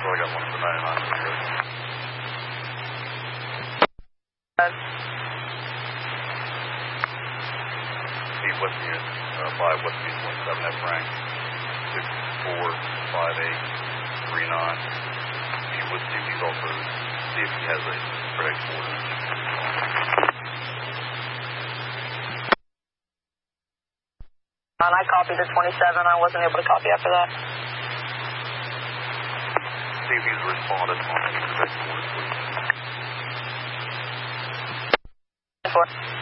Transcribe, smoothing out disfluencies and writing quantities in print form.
I got one for 99. Steve West Unit 5 West Unit 17 F rank 645839. He would see if he's also see if he has a correct coordinate. And I copied the 27. I wasn't able to copy after that. See if he's responded on any correct coordinates, please. 4.